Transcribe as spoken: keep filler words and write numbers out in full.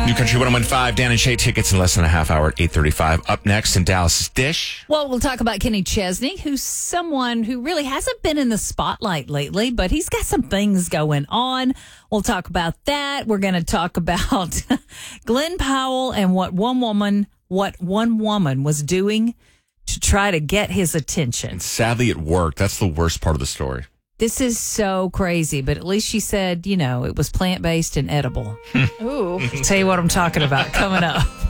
New Country one oh one point five, Dan and Shay tickets in less than a half hour at eight thirty-five. Up next in Dallas' Dish. Well, we'll talk about Kenny Chesney, who's someone who really hasn't been in the spotlight lately, but he's got some things going on. We'll talk about that. We're going to talk about Glenn Powell and what one woman, what one woman was doing to try to get his attention. And sadly, it worked. That's the worst part of the story. This is so crazy, but at least she said, you know, it was plant-based and edible. Ooh. I'll tell you what I'm talking about coming up.